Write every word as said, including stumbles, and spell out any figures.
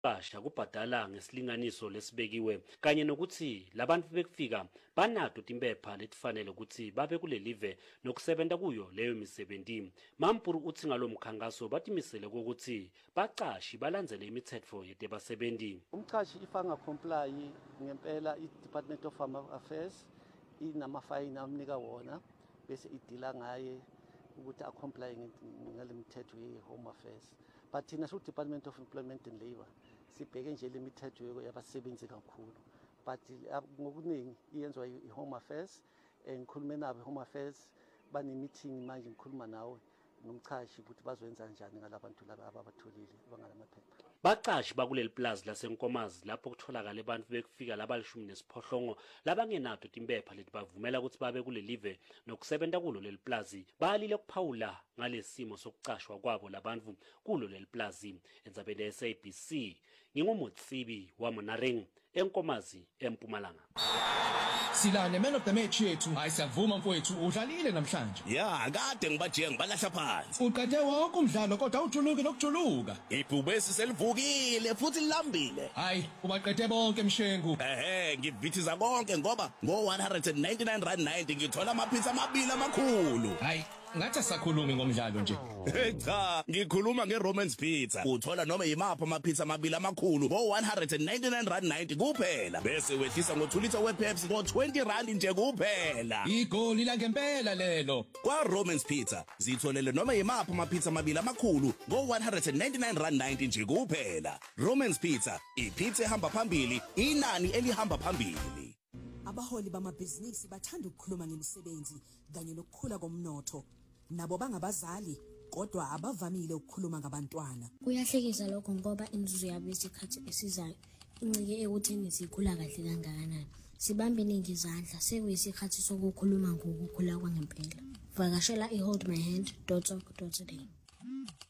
basha kubhadala ngesilinganiso lesibekiwe kanye nokuthi labantu bekufika banato timpepha letifanele ukuthi babe kule live nokusebenza kuyo leyo misebenzi. Mampuru uthi ngalomkhankaso batimisele ukuthi baqashi balandzele imithetho yetebasebenzi. Umqashi ifanga comply ngempela i-Department of Home Affairs inamafayini amnika wona bese idila ngaye ukuthi a-comply ngale mithetho ye-Home Affairs. But thina su-Department of Employment and Labour sibheke nje le mithetho yabasebenzi kakhulu, but ngokuningi iyenzwa i-Home Affairs. Ngikhulume nabo i-Home Affairs bane-meeting manje ngikhuluma nawe nomchashi ukuthi bazoyenza njani ngalabantu laba ababatholile bangalamaphepha. Baqashi bakuleli plaza laseNkomazi lapho kutholakala abantu bekufika labalishumi nesiphohlongo labangenato timpepha leti bavumela ukuthi babe kule live nokusebenza kulo leli plazi balile kuphawula ngalesimo sokucashwa kwabo labantu kulo leli plazi. Endzabeni ye-S A B C ngingumutsibi wa Monareng eNkomazi eMpumalanga. Silane man of the match yethu ayisavuma mfowethu udlalile namhlanje. Ya kade ngibaje ngibalahla phansi. Uqede wonke umdlalo kodwa ujuluke nokujuluka. Ibhubesi selivukile futhi lilambile. Hayi ubaqede bonke mshengu. Ehhe ngivithiza konke ngoba ngo one hundred ninety-nine rand ninety ngithola amapizza amabili amakhulu. Hayi ngathi asakhulumi ngomdlalo nje. Cha ngikhuluma ngeRomans Pizza. Uthola noma yimaphi amapizza amabili amakhulu ngo one hundred ninety-nine rand ninety kuphela bese wehlisa ngo two liters wePepsi ngo twenty rand nje kuphela. Igoli la ngempela lelo. Kwa Romans Pizza zitholele noma yimaphi amapizza amabili amakhulu ngo one hundred ninety-nine rand ninety nje kuphela. Romans Pizza ipizza ehamba phambili, inani elihamba phambili. Abaholi bamabhizinisi bathanda ukukhuluma ngemisebenzi kanye nokukhula komnotho. Nabo bangabazali kodwa abavamile ukukhuluma ngabantwana. Kuyahlekisa lokho ngoba inzuzo yabo isikhathi esizayo incike ekutheni sikhula kahle kangakanani. Sibambe iningi izandla sekuyisikhathi sokukhuluma ngokukhula kwangempela. Vakashela i hold my hand dot org dot za.